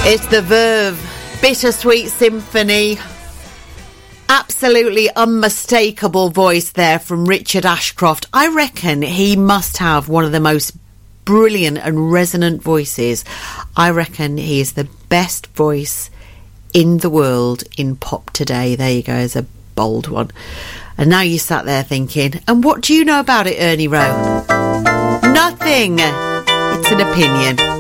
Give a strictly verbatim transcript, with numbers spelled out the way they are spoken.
It's the Verve Bittersweet Symphony. Absolutely unmistakable voice there from Richard Ashcroft. I reckon he must have one of the most brilliant and resonant voices. I reckon he is the best voice in the world in pop today. There you go, as a bold one. And now you sat there thinking, and what do you know about it, Ernie Rowe? Nothing. It's an opinion.